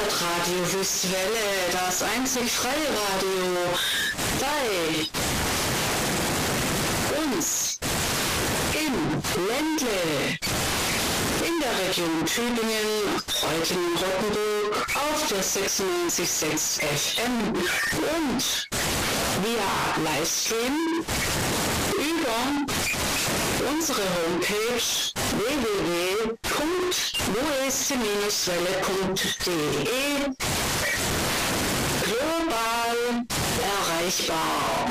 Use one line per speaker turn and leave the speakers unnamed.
Internetradio Wüstwelle, das einzig freie Radio bei uns im Ländle, in der Region Tübingen, heute in Rottenburg, auf der 96,6 FM und via Livestream über unsere Homepage www.west-welle.de global erreichbar.